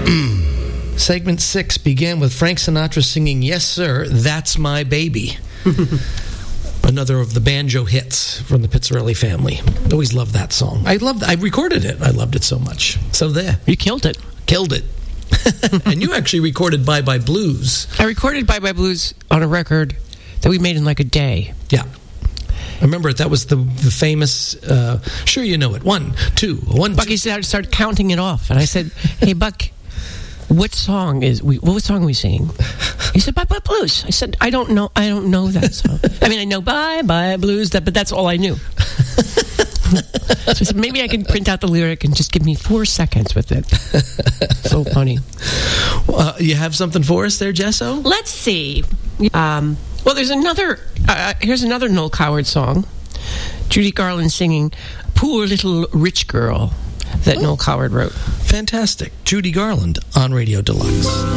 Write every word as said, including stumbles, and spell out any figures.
Segment six began with Frank Sinatra singing Yes Sir, That's My Baby. Another of the banjo hits from the Pizzarelli family. Always loved that song. I loved I recorded it. I loved it so much. So there. You killed it. Killed it. And you actually recorded Bye Bye Blues. I recorded Bye Bye Blues on a record that we made in like a day. Yeah. I remember it. That was the, the famous, uh, sure you know it. One, two, one, Bucky started, started counting it off. And I said, hey, Buck, what song is we? What song are we singing? He said, Bye Bye Blues. I said, I don't know. I don't know that song. I mean, I know Bye Bye Blues, that, but that's all I knew. So I said, maybe I can print out the lyric and just give me four seconds with it. So funny. Uh, you have something for us there, Jesso? Let's see. Um, well, there's another. Uh, here's another Noel Coward song. Judy Garland singing "Poor Little Rich Girl" that oh. Noel Coward wrote. Fantastic. Judy Garland on Radio Deluxe.